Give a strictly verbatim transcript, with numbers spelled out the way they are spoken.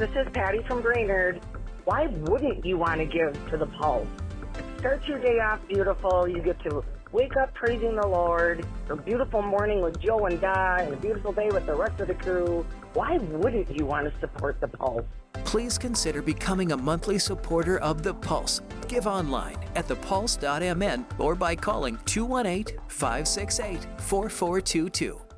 This is Patty from Brainerd. Why wouldn't you want to give to the Pulse? It starts your day off beautiful. You get to wake up praising the Lord. A beautiful morning with Joe and Da, and a beautiful day with the rest of the crew. Why wouldn't you want to support the Pulse? Please consider becoming a monthly supporter of The Pulse. Give online at the pulse dot m n or by calling two one eight, five six eight, four four two two.